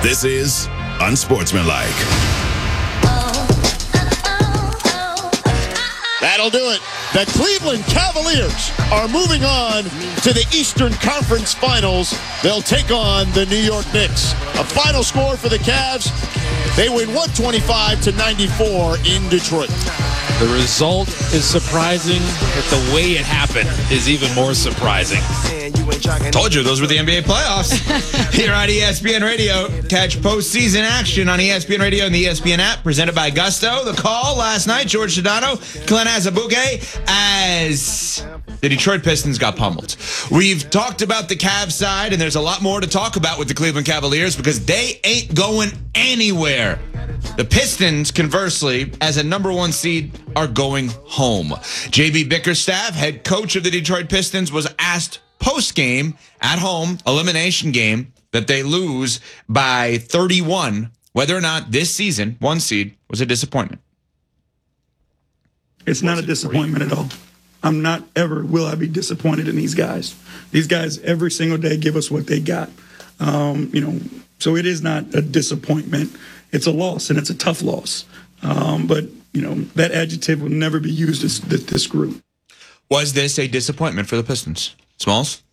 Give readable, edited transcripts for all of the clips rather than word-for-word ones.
This is Unsportsmanlike. That'll do it. The Cleveland Cavaliers are moving on to the Eastern Conference Finals. They'll take on the New York Knicks. A final score for the Cavs. They win 125-94 in Detroit. The result is surprising, but the way it happened is even more surprising. Told you, those were the NBA playoffs. Here on ESPN Radio, catch postseason action on ESPN Radio and the ESPN app, presented by Gusto. The call last night, George Sedano, Glenn Azabuke, as the Detroit Pistons got pummeled. We've talked about the Cavs side, and there's a lot more to talk about with the Cleveland Cavaliers because they ain't going anywhere. The Pistons, conversely, as a number one seed, are going home. JB Bickerstaff, head coach of the Detroit Pistons, was asked post-game, at home, elimination game, that they lose by 31, whether or not this season, one seed, was a disappointment. It's not a disappointment at all. I'm not ever will I be disappointed in these guys. These guys every single day give us what they got. So it is not a disappointment. It's a loss, and it's a tough loss. But that adjective will never be used as this group. Was this a disappointment for the Pistons? Smalls?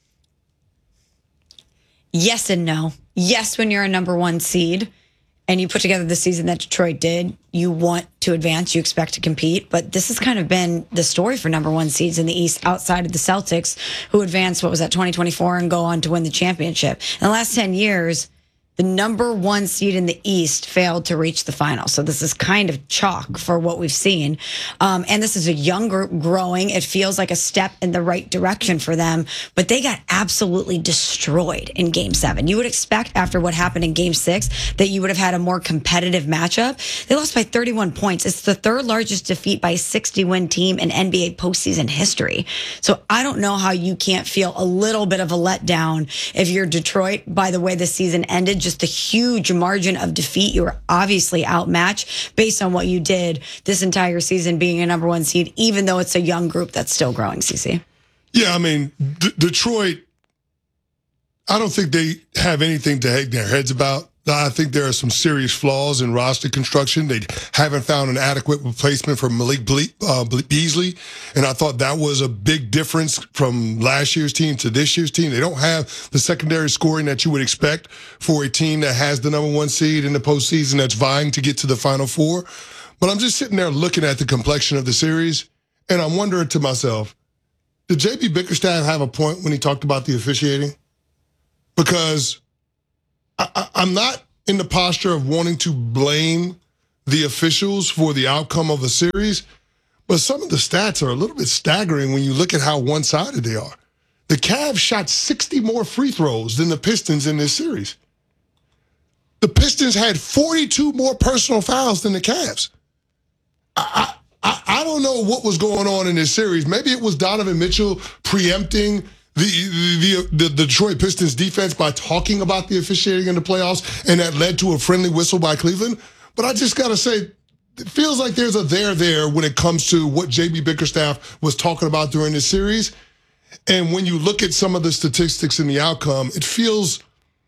Yes and no. Yes, when you're a number one seed and you put together the season that Detroit did, you want to advance, you expect to compete. But this has kind of been the story for number one seeds in the East outside of the Celtics, who advanced, 2024 and go on to win the championship. In the last 10 years, the number one seed in the East failed to reach the final. So this is kind of chalk for what we've seen. And this is a young group growing. It feels like a step in the right direction for them. But they got absolutely destroyed in Game 7. You would expect after what happened in Game 6 that you would have had a more competitive matchup. They lost by 31 points. It's the third largest defeat by a 60-win team in NBA postseason history. So I don't know how you can't feel a little bit of a letdown if you're Detroit by the way the season ended. Just the huge margin of defeat. You were obviously outmatched based on what you did this entire season being a number one seed, even though it's a young group that's still growing, CC. Yeah, I mean, Detroit, I don't think they have anything to hang their heads about. I think there are some serious flaws in roster construction. They haven't found an adequate replacement for Malik Beasley, and I thought that was a big difference from last year's team to this year's team. They don't have the secondary scoring that you would expect for a team that has the number one seed in the postseason that's vying to get to the Final Four. But I'm just sitting there looking at the complexion of the series, and I'm wondering to myself, did J.B. Bickerstaff have a point when he talked about the officiating? Because I'm not in the posture of wanting to blame the officials for the outcome of a series, but some of the stats are a little bit staggering when you look at how one-sided they are. The Cavs shot 60 more free throws than the Pistons in this series. The Pistons had 42 more personal fouls than the Cavs. I don't know what was going on in this series. Maybe it was Donovan Mitchell preempting the Detroit Pistons defense by talking about the officiating in the playoffs, and that led to a friendly whistle by Cleveland. But I just got to say, it feels like there's a there when it comes to what J.B. Bickerstaff was talking about during this series. And when you look at some of the statistics and the outcome, it feels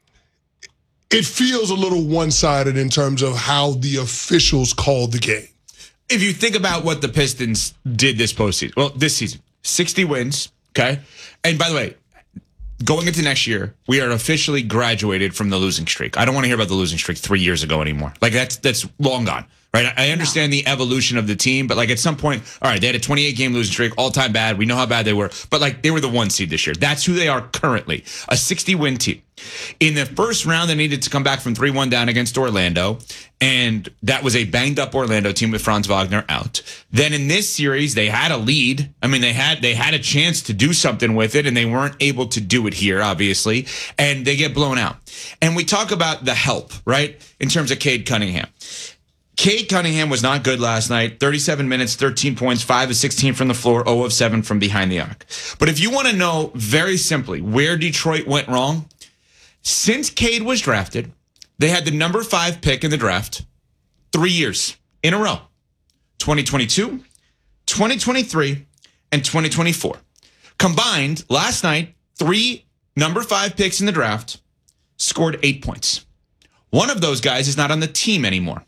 a little one-sided in terms of how the officials called the game. If you think about what the Pistons did this season, 60 wins, okay? And by the way, going into next year, we are officially graduated from the losing streak. I don't want to hear about the losing streak 3 years ago anymore. Like, that's long gone, right? I understand the evolution of the team, but like at some point, all right, they had a 28-game losing streak, all-time bad. We know how bad they were, but like they were the one seed this year. That's who they are currently, a 60-win team. In the first round, they needed to come back from 3-1 down against Orlando, and that was a banged-up Orlando team with Franz Wagner out. Then in this series, they had a lead. I mean, they had a chance to do something with it, and they weren't able to do it here, obviously, and they get blown out. And we talk about the help, right, in terms of Cade Cunningham. Cade Cunningham was not good last night. 37 minutes, 13 points, 5 of 16 from the floor, 0 of 7 from behind the arc. But if you want to know very simply where Detroit went wrong, since Cade was drafted, they had the number 5 pick in the draft 3 years in a row. 2022, 2023, and 2024. Combined, last night, 3 number 5 picks in the draft scored 8 points. One of those guys is not on the team anymore.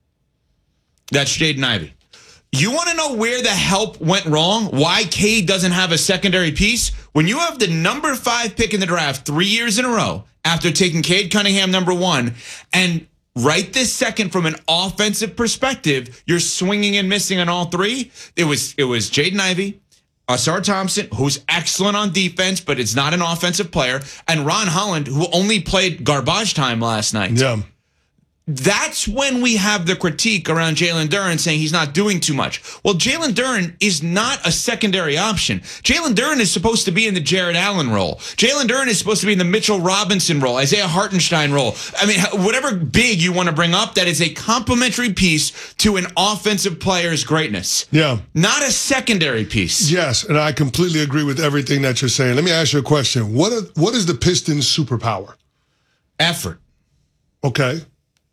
That's Jaden Ivey. You want to know where the help went wrong? Why Cade doesn't have a secondary piece? When you have the number 5 pick in the draft 3 years in a row after taking Cade Cunningham number 1, and right this second from an offensive perspective, you're swinging and missing on all 3. It was Jaden Ivey, Asar Thompson, who's excellent on defense, but is not an offensive player, and Ron Holland, who only played garbage time last night. Yeah. That's when we have the critique around Jalen Duren saying he's not doing too much. Well, Jalen Duren is not a secondary option. Jalen Duren is supposed to be in the Jared Allen role. Jalen Duren is supposed to be in the Mitchell Robinson role, Isaiah Hartenstein role. I mean, whatever big you want to bring up, that is a complementary piece to an offensive player's greatness. Yeah. Not a secondary piece. Yes, and I completely agree with everything that you're saying. Let me ask you a question. What is the Pistons' superpower? Effort. Okay.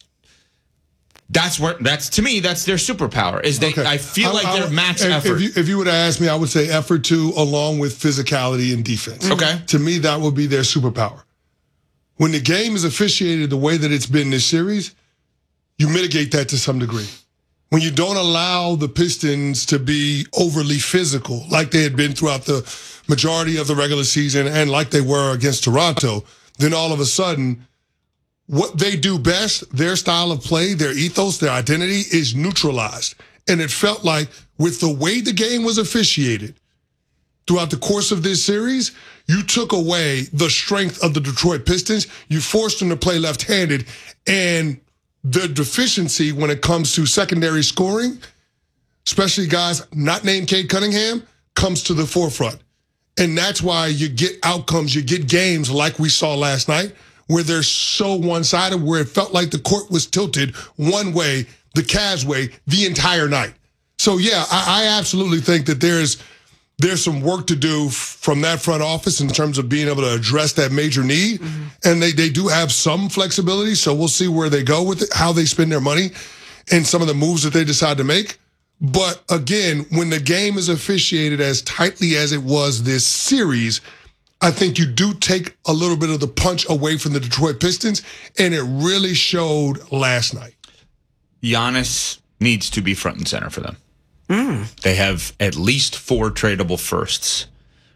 That's to me, that's their superpower. Is they? Okay. I feel like they're max effort. If you would have asked me, I would say effort too, along with physicality and defense. Okay. To me, that would be their superpower. When the game is officiated the way that it's been this series, you mitigate that to some degree. When you don't allow the Pistons to be overly physical, like they had been throughout the majority of the regular season and like they were against Toronto, then all of a sudden, what they do best, their style of play, their ethos, their identity is neutralized. And it felt like with the way the game was officiated throughout the course of this series, you took away the strength of the Detroit Pistons. You forced them to play left-handed. And the deficiency when it comes to secondary scoring, especially guys not named Cade Cunningham, comes to the forefront. And that's why you get outcomes, you get games like we saw last night, where they're so one-sided, where it felt like the court was tilted one way, the Cavs way, the entire night. So, yeah, I absolutely think that there's some work to do from that front office in terms of being able to address that major need. Mm-hmm. And they do have some flexibility, so we'll see where they go with it, how they spend their money, and some of the moves that they decide to make. But, again, when the game is officiated as tightly as it was this series, I think you do take a little bit of the punch away from the Detroit Pistons, and it really showed last night. Giannis needs to be front and center for them. They have at least 4 tradable firsts.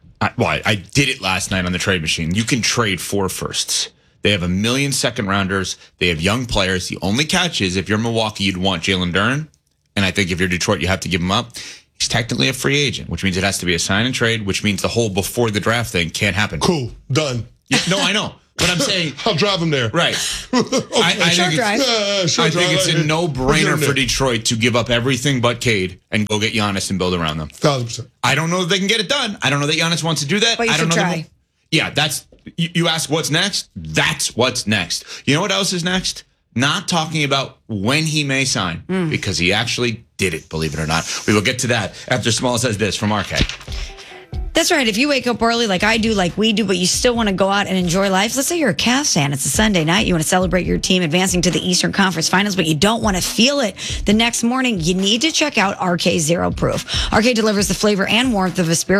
I did it last night on the trade machine. You can trade 4 firsts. They have 1 million second rounders. They have young players. The only catch is if you're Milwaukee, you'd want Jalen Duren. And I think if you're Detroit, you have to give him up. He's technically a free agent, which means it has to be a sign and trade, which means the whole before the draft thing can't happen. Cool. Done. Yeah, no, I know. But I'm saying I'll drive him there. Right. I think it's a no-brainer for Detroit to give up everything but Cade and go get Giannis and build around them. 1,000%. I don't know that they can get it done. I don't know that Giannis wants to do that. But you I don't should know try. Yeah, that's you ask what's next? That's what's next. You know what else is next? Not talking about when he may sign, because he actually did it, believe it or not. We will get to that after Small says this from RK. That's right. If you wake up early like I do, like we do, but you still want to go out and enjoy life. Let's say you're a Cavs fan. It's a Sunday night. You want to celebrate your team advancing to the Eastern Conference Finals, but you don't want to feel it the next morning. You need to check out RK Zero Proof. RK delivers the flavor and warmth of a spirit